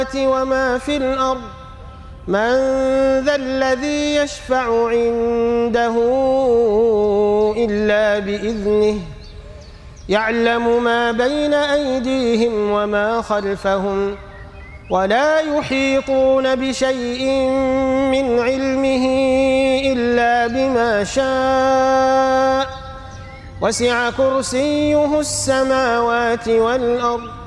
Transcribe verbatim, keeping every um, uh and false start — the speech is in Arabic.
وما في الأرض من ذا الذي يشفع عنده إلا بإذنه يعلم ما بين أيديهم وما خلفهم ولا يحيطون بشيء من علمه إلا بما شاء وسع كرسيه السماوات والأرض